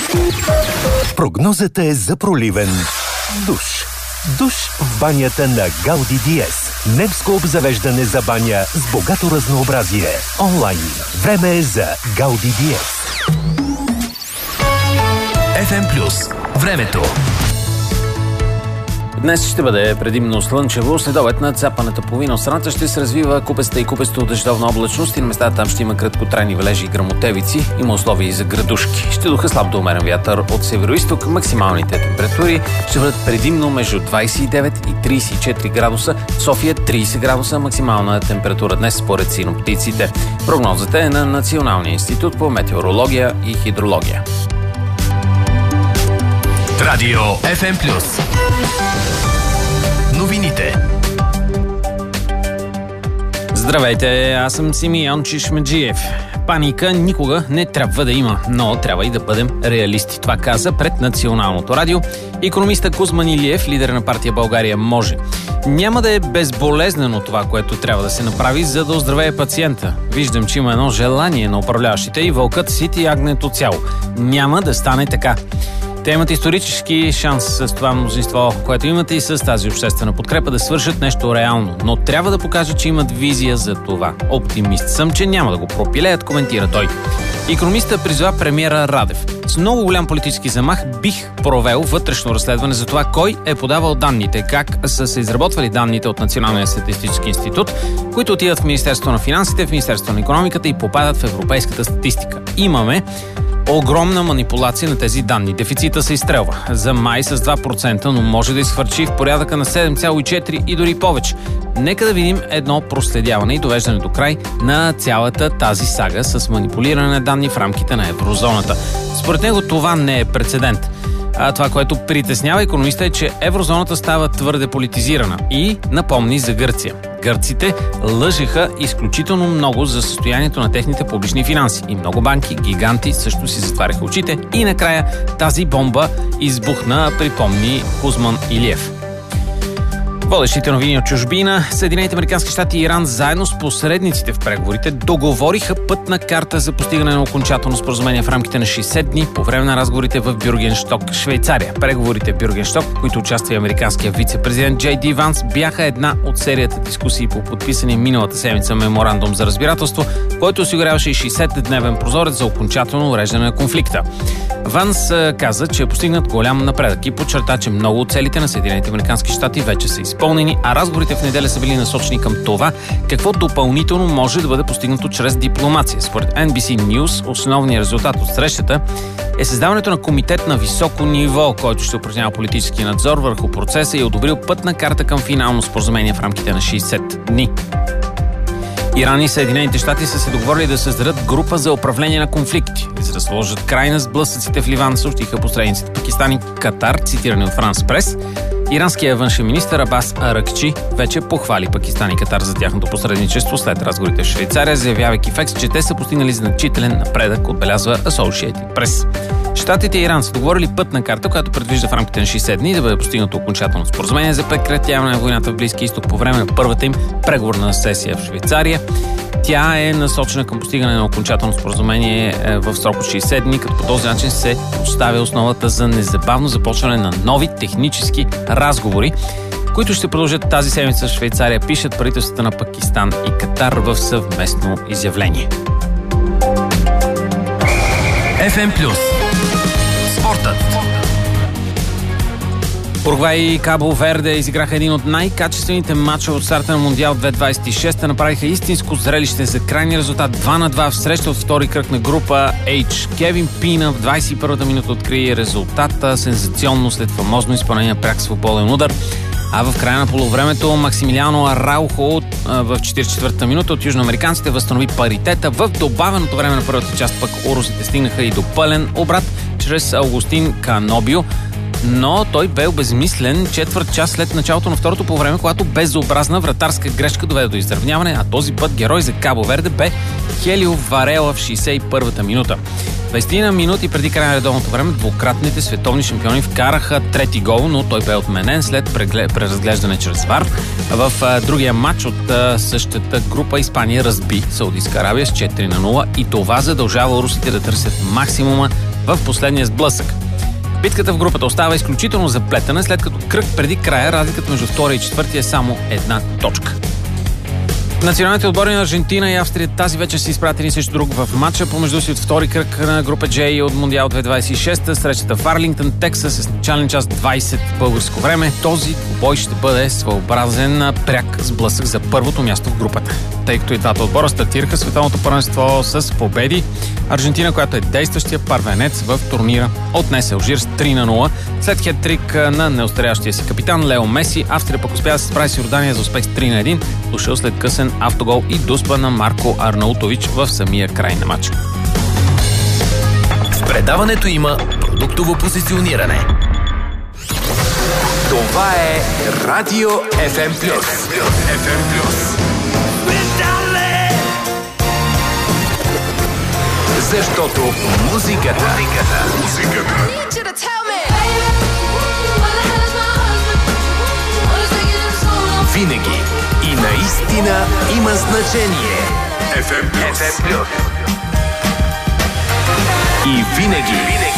Прогнозата е за проливен душ. Душ в банята на Гауди Диез. Немско обзавеждане за баня с богато разнообразие. Онлайн. Време е за Гауди Диез. FM+. Времето. Днес ще бъде предимно слънчево. Следобед на цапаната половина от страната ще се развива купеста и купесто дъждовна облачност и на места там ще има краткотрайни валежи и грамотевици. Има условия и за градушки. Ще духа слаб до умерен вятър от североизток. Максималните температури ще бъдат предимно между 29 и 34 градуса. София 30 градуса. Максимална температура днес според синоптиците. Прогнозата е на Националния институт по метеорология и хидрология. Радио FM+. Новините. Здравейте, аз съм Симеон Чишмеджиев. Паника никога не трябва да има, но трябва и да бъдем реалисти. Това каза пред Националното радио икономиста Кузман Илиев, лидер на партия България може. Няма да е безболезнено това, което трябва да се направи, за да оздравее пациента. Виждам, че има едно желание на управляващите и вълкът сити ягнето цяло. Няма да стане така. Те имат исторически шанс с това мнозинство, което имат и с тази обществена подкрепа да свършат нещо реално. Но трябва да покажат, че имат визия за това. Оптимист съм, че няма да го пропилеят, коментира той. Икономиста призва премиера Радев. С много голям политически замах бих провел вътрешно разследване за това кой е подавал данните, как са се изработвали данните от Националния статистически институт, които отиват в Министерството на финансите, в Министерството на икономиката и попадат в европейската статистика. Имаме огромна манипулация на тези данни. Дефицита се изстрелва за май с 2%, но може да изхвърчи в порядъка на 7,4% и дори повече. Нека да видим едно проследяване и довеждане до край на цялата тази сага с манипулиране на данни в рамките на еврозоната. Според него това не е прецедент. А това, което притеснява икономиста е, че еврозоната става твърде политизирана и напомни за Гърция. Гърците лъжеха изключително много за състоянието на техните публични финанси. И много банки, гиганти също си затваряха очите. И накрая тази бомба избухна, припомни Кузман Илиев. Водещите новини от чужбина, Съединените американски щати и Иран заедно с посредниците в преговорите договориха пътна карта за постигане на окончателно споразумение в рамките на 60 дни по време на разговорите в Бюргеншток, Швейцария. Преговорите в Бюргеншток, в които участва и американският вице-президент Джей Ди Ванс, бяха една от серията дискусии по подписани миналата седмица меморандум за разбирателство, който осигуряваше и 60-дневен прозорец за окончателно уреждане на конфликта. Ванс каза, че е постигнат голям напредък и подчерта, че много от целите на Съединените американски щати вече са изпълнени, а разговорите в неделя са били насочени към това, какво допълнително може да бъде постигнато чрез дипломация. Според NBC News, основният резултат от срещата е създаването на комитет на високо ниво, който ще упражнява политически надзор върху процеса и одобрил пътна карта към финално споразумение в рамките на 60 дни. Иран и Съединените щати са се договорили да създадат група за управление на конфликти, за да сложат край на сблъсъците в Ливан, съобщиха посредниците Пакистан и Катар, цитирани от Франс Прес. Иранският външен министър Абас Аракчи вече похвали Пакистан и Катар за тяхното посредничество след разговорите в Швейцария, заявявайки в Екс, че те са постигнали значителен напредък, отбелязва Associated Press. Щатите и Иран са договорили пътна карта, която предвижда в рамките на 60 дни да бъде постигнато окончателно споразумение за прекратяване на войната в Близкия изток по време на първата им преговорна сесия в Швейцария. Тя е насочена към постигане на окончателно споразумение в срок от 60 дни, като по този начин се поставя основата за незабавно започване на нови технически разговори, които ще продължат тази седмица в Швейцария, пишат правителствата на Пакистан и Катар в съвместно изявление. FM+. Спортът. Уругвай и Кабо Верде изиграха един от най-качествените матча от старта на Мондиал 2026. Направиха истинско зрелище за крайния резултат 2-2 в среща от втори кръг на група H. Кевин Пина в 21-та минута откри резултата сензационно след фамозно изпълнение на пряк свободен удар. А в края на полувремето Максимилиано Араухо в 44-та минута от южноамериканците възстанови паритета. В добавеното време на първата част пък урусите стигнаха и до пълен обрат чрез Аугустин Канобио, но той бе обезмислен четвърт час след началото на второто по време, когато безобразна вратарска грешка доведе до изравняване, а този път герой за Кабо Верде бе Хелио Варела в 61-та минута. 20 минути преди края на редовното време двукратните световни шампиони вкараха трети гол, но той бе отменен след преразглеждане чрез ВАР. В другия матч от същата група Испания разби Саудитска Арабия с 4-0 и това задължава русите да търсят максимума в последния сблъсък. Битката в групата остава изключително заплетена, след като кръг преди края разликата между втория и четвъртия е само 1 точка. Националните отбори на Аржентина и Австрия тази вечер са изпратени срещу друг в матча помежду си от втори кръг на група J от Мондиал 2026. Срещата в Арлингтън, Тексас, с начален час 20 българско време. Този бой ще бъде своеобразен пряк сблъсък за първото място в групата. Тъй като и двата отбора стартираха световното първенство с победи, Аржентина, която е действащия първенец в турнира, отнесе Алжир с 3-0. След хеттрик на неостарящия си капитан Лео Меси, Австрия пък успя да се справи с Йордания за успех с 3-1, дошъл след късен автогол и дуспа на Марко Арнаутович в самия край на матча. В предаването има продуктово позициониране. Това е Радио FM+. Защото музиката винаги и наистина има значение. FM+. И винаги